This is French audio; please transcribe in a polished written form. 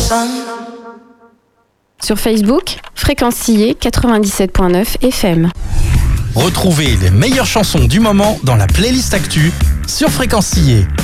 Sur Facebook, Fréquencier 97.9 FM. Retrouvez les meilleures chansons du moment dans la playlist Actu sur Fréquencier.